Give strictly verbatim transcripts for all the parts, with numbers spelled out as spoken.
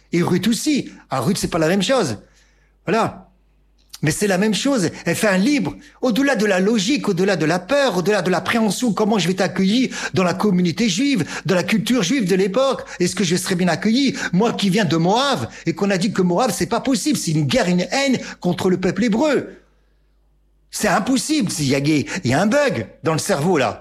Et Ruth aussi. Ah, Ruth, c'est pas la même chose. Voilà. Mais c'est la même chose. Elle fait un livre au-delà de la logique, au-delà de la peur, au-delà de l'appréhension. Comment je vais t'accueillir dans la communauté juive, dans la culture juive de l'époque? Est-ce que je serai bien accueilli? Moi qui viens de Moab et qu'on a dit que Moab, c'est pas possible. C'est une guerre, une haine contre le peuple hébreu. C'est impossible. Il y a, il y a un bug dans le cerveau, là.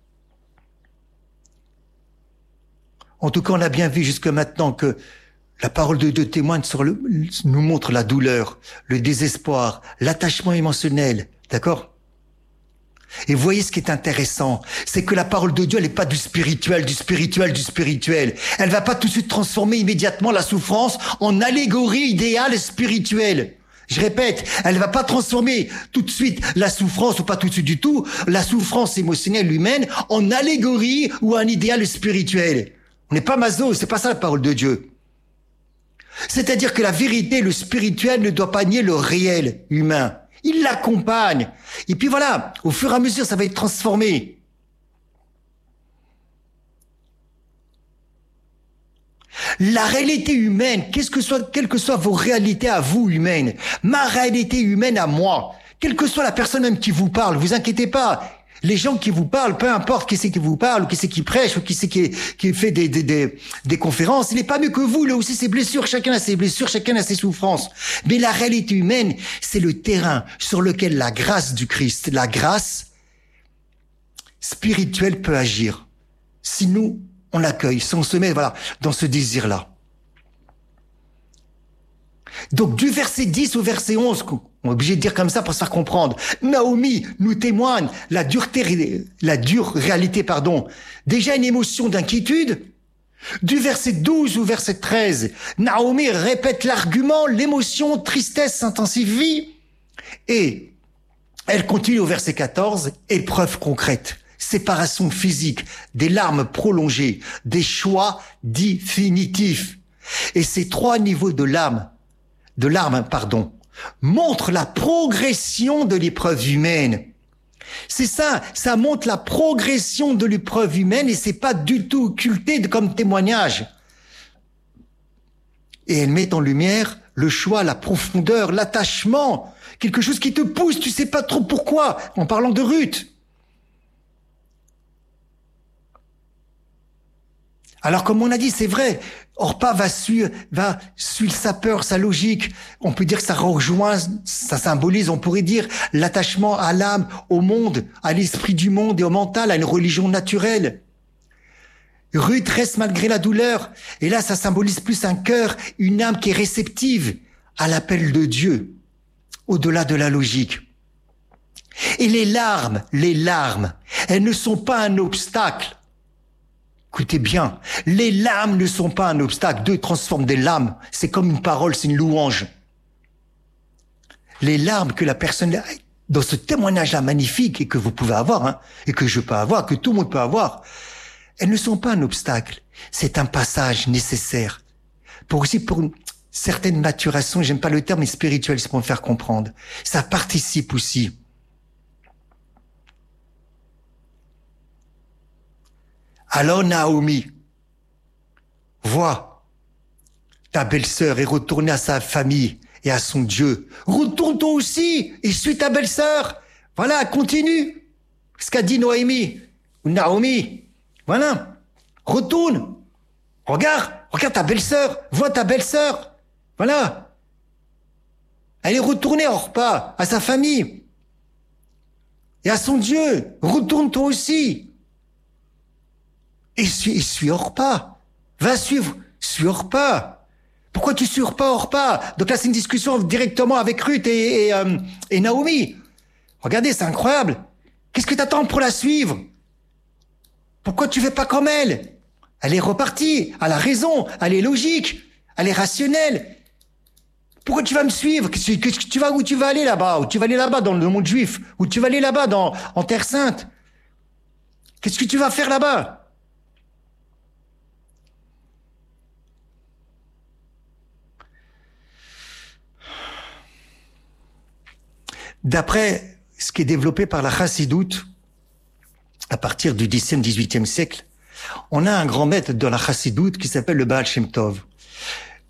En tout cas, on a bien vu jusque maintenant que la parole de Dieu témoigne sur le, nous montre la douleur, le désespoir, l'attachement émotionnel, d'accord? Et vous voyez ce qui est intéressant, c'est que la parole de Dieu, elle n'est pas du spirituel, du spirituel, du spirituel. Elle va pas tout de suite transformer immédiatement la souffrance en allégorie idéale spirituelle. Je répète, elle va pas transformer tout de suite la souffrance, ou pas tout de suite du tout, la souffrance émotionnelle humaine en allégorie ou un idéal spirituel. On n'est pas maso, c'est pas ça la parole de Dieu. C'est-à-dire que la vérité, le spirituel ne doit pas nier le réel humain. Il l'accompagne. Et puis voilà, au fur et à mesure, ça va être transformé. La réalité humaine, qu'est-ce que soit, quelles que soient vos réalités à vous humaines, ma réalité humaine à moi, quelle que soit la personne même qui vous parle, vous inquiétez pas. Les gens qui vous parlent, peu importe qui c'est qui vous parle, ou qui c'est qui prêche, ou qui c'est qui, qui fait des, des, des, des conférences, il n'est pas mieux que vous, là aussi ses blessures, chacun a ses blessures, chacun a ses souffrances. Mais la réalité humaine, c'est le terrain sur lequel la grâce du Christ, la grâce spirituelle peut agir. Si nous, on l'accueille, si on se met, voilà, dans ce désir-là. Donc, du verset dix au verset onze, on est obligé de dire comme ça pour se faire comprendre. Naomi nous témoigne la dureté, la dure réalité, pardon. Déjà une émotion d'inquiétude. Du verset douze au verset treize, Naomi répète l'argument, l'émotion, tristesse s'intensifie. Et elle continue au verset quatorze, épreuve concrète. Séparation physique, des larmes prolongées, des choix définitifs. Et ces trois niveaux de larmes, de larmes, pardon, montre la progression de l'épreuve humaine. C'est ça, ça montre la progression de l'épreuve humaine et c'est pas du tout occulté comme témoignage. Et elle met en lumière le choix, la profondeur, l'attachement, quelque chose qui te pousse, tu sais pas trop pourquoi, en parlant de Ruth. Alors, comme on a dit, c'est vrai, Orpa va suivre, va suivre sa peur, sa logique. On peut dire que ça rejoint, ça symbolise, on pourrait dire, l'attachement à l'âme, au monde, à l'esprit du monde et au mental, à une religion naturelle. Ruth reste malgré la douleur. Et là, ça symbolise plus un cœur, une âme qui est réceptive à l'appel de Dieu, au-delà de la logique. Et les larmes, les larmes, elles ne sont pas un obstacle. Écoutez bien, les larmes ne sont pas un obstacle. Dieu transforme des larmes. C'est comme une parole, c'est une louange. Les larmes que la personne, dans ce témoignage-là magnifique et que vous pouvez avoir, hein, et que je peux avoir, que tout le monde peut avoir, elles ne sont pas un obstacle. C'est un passage nécessaire. Pour aussi, pour une certaine maturation, j'aime pas le terme, mais spirituel, c'est pour me faire comprendre. Ça participe aussi. Alors Naomi, vois, ta belle-sœur est retournée à sa famille et à son Dieu. Retourne toi aussi et suis ta belle-sœur. Voilà, continue. Ce qu'a dit Noémie ou Naomi. Voilà, retourne. Regarde, regarde ta belle-sœur, vois ta belle-sœur. Voilà. Elle est retournée en repas à sa famille et à son Dieu. Retourne toi aussi. Et suis, et suis Orpa. Va suivre, suis Orpa. Pourquoi tu suis pas Orpa? Donc là, c'est une discussion directement avec Ruth et, et, euh, et Naomi. Regardez, c'est incroyable. Qu'est-ce que t'attends pour la suivre? Pourquoi tu fais pas comme elle? Elle est repartie, elle a raison, elle est logique, elle est rationnelle. Pourquoi tu vas me suivre? Qu'est-ce que tu vas, où tu vas aller là-bas? Où tu vas aller là-bas dans le monde juif? Où tu vas aller là-bas dans, en Terre Sainte? Qu'est-ce que tu vas faire là-bas? D'après ce qui est développé par la chassidoute, à partir du dixième, dix-huitième siècle, on a un grand maître de la chassidoute qui s'appelle le Baal Shem Tov.